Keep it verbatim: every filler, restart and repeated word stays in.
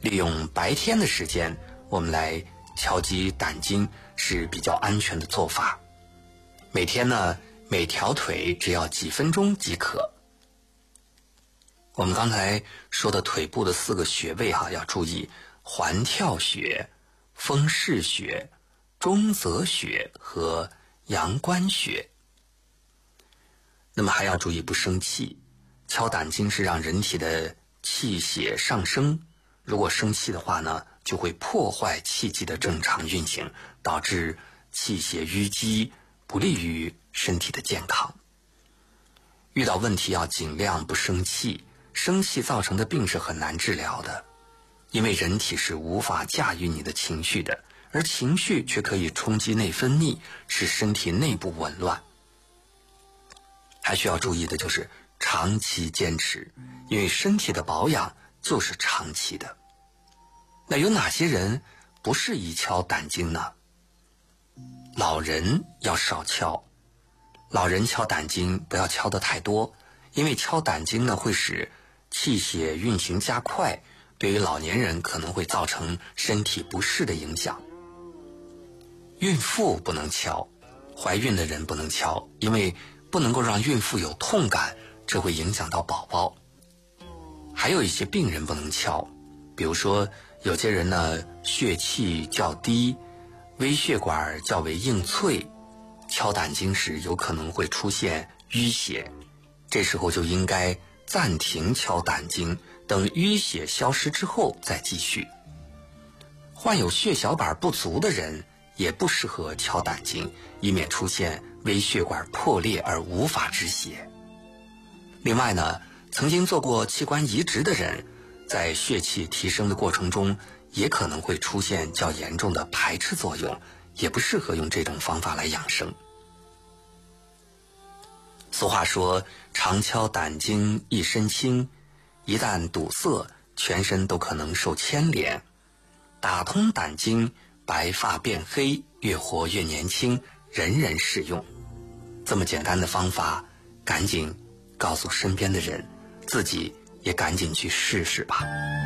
利用白天的时间，我们来敲击胆经是比较安全的做法。每天呢，每条腿只要几分钟即可。我们刚才说的腿部的四个穴位哈，要注意环跳穴、风市穴、中泽穴和阳关穴。那么还要注意不生气，敲胆经是让人体的气血上升，如果生气的话呢，就会破坏气机的正常运行，导致气血淤积，不利于身体的健康。遇到问题要尽量不生气，生气造成的病是很难治疗的，因为人体是无法驾驭你的情绪的，而情绪却可以冲击内分泌，使身体内部紊乱。还需要注意的就是长期坚持，因为身体的保养就是长期的。那有哪些人不适宜敲胆经呢？老人要少敲，老人敲胆经不要敲得太多，因为敲胆经呢会使气血运行加快，对于老年人可能会造成身体不适的影响。孕妇不能敲，怀孕的人不能敲，因为不能够让孕妇有痛感，这会影响到宝宝。还有一些病人不能敲，比如说有些人呢血气较低，微血管较为硬脆，敲胆经时有可能会出现淤血，这时候就应该暂停敲胆经，等淤血消失之后再继续。患有血小板不足的人也不适合敲胆经，以免出现微血管破裂而无法止血。另外呢，曾经做过器官移植的人，在血气提升的过程中也可能会出现较严重的排斥作用，也不适合用这种方法来养生。俗话说常敲胆经一身轻，一旦堵塞，全身都可能受牵连。打通胆经，白发变黑，越活越年轻，人人适用。这么简单的方法，赶紧告诉身边的人，自己也赶紧去试试吧。